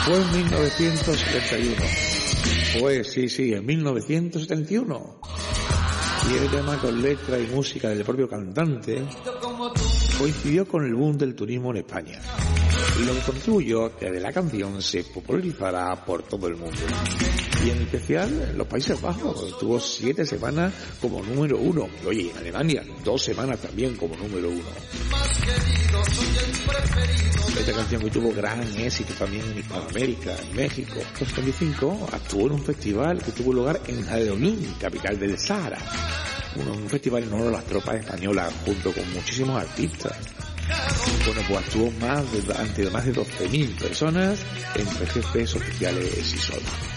Fue en 1971. Pues sí, en 1971. Y el tema, con letra y música del propio cantante, coincidió con el boom del turismo en España, y lo que contribuyó a que la canción se popularizara por todo el mundo, y en especial en los Países Bajos. Estuvo 7 semanas como número 1, y oye, en Alemania 2 semanas también como número 1. Esta canción que tuvo gran éxito también en Hispanoamérica, en México. En 2005 actuó en un festival que tuvo lugar en Jaleonín, capital del Sahara. Un festival en honor a las tropas españolas, junto con muchísimos artistas. Bueno, pues actuó ante más de 12.000 personas entre jefes oficiales y soldados.